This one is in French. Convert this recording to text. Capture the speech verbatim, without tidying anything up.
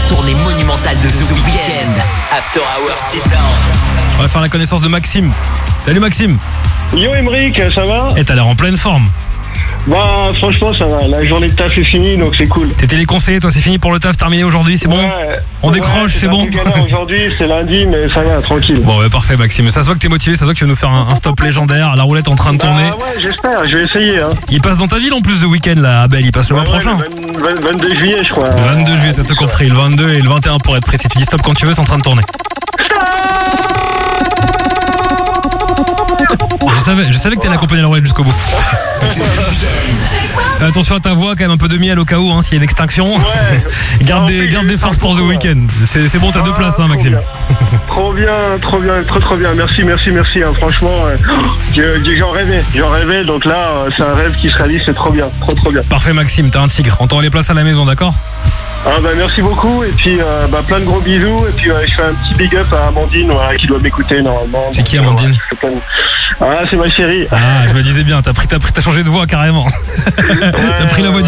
tournée monumentale de The Weeknd. After Hours Deep Down. On va faire la connaissance de Maxime. Salut Maxime. Yo Emeric, ça va? Et t'as l'air en pleine forme. Bah franchement ça va, la journée de taf est finie donc c'est cool. T'es téléconseillé, toi, c'est fini pour le taf, terminé aujourd'hui, c'est bon? Ouais, On décroche, ouais, c'est bon? Aujourd'hui c'est lundi mais ça va, tranquille. Bon ouais, parfait Maxime, ça se voit que t'es motivé, ça se voit que tu vas nous faire un, un stop légendaire, la roulette en train de tourner. Ah ouais j'espère, je vais essayer hein. Il passe dans ta ville en plus The Weeknd là, à Belle, il passe le mois Ouais, prochain. Le vingt, vingt-deux juillet je crois. Le vingt-deux juillet, t'as tout compris, le vingt-deux et le vingt et un pour être précis. Tu dis stop quand tu veux, c'est en train de tourner. Je savais, je savais que t'allais accompagner la roulette jusqu'au bout. Fais attention à ta voix, quand même un peu de miel au cas où, hein, s'il y a une extinction. Ouais. garde, Non, des, oui, garde des forces pour The ouais. Weeknd. C'est, c'est bon, t'as Ah, deux places, hein, Maxime. Trop bien, trop bien, trop trop bien. Merci, merci, merci. Hein. Franchement, euh, je- j'en rêvais, j'en rêvais. Donc là, euh, c'est un rêve qui se réalise, c'est trop bien, trop trop bien. Parfait Maxime, t'es un tigre. On t'envoie les places à la maison, d'accord? Ah bah merci beaucoup et puis euh, bah, plein de gros bisous et puis euh, je fais un petit big up à Amandine voilà, qui doit m'écouter normalement. C'est qui, Donc, Amandine? ouais, je fais plein de- Ah c'est ma chérie. Ah, je me disais bien, t'as pris, t'as pris, t'as changé de voix carrément. T'as pris la voix du